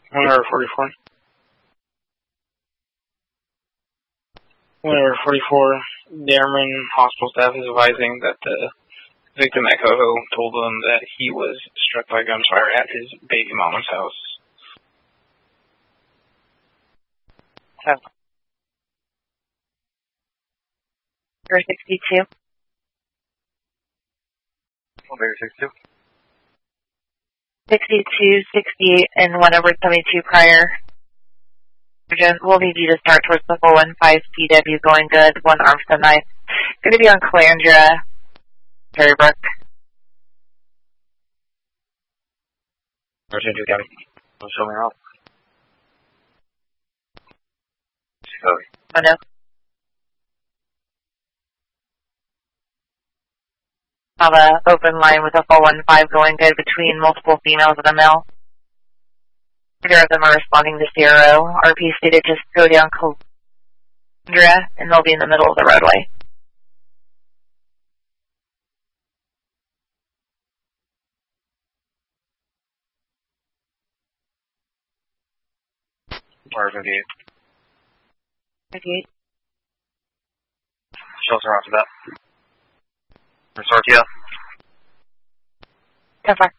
Wire 44. Wire 44, Darman hospital staff is advising that the victim at Coho told them that he was struck by gunfire at his baby mama's house. So. 62. 62. 62, 68, and 1/72 prior. We'll need you to start towards the 415 CW going good, 1 Armstead knife. Going to be on Calandra, Perrybrook. Virginia County. Show me out. Oh no. Have an open line with a 415 going good between multiple females and a male. Neither of them are responding to 0. RP stated just go down Calandra, and they'll be in the middle of the roadway. Wire 58. 58. Shelter after that. Restart, yeah. 10-4.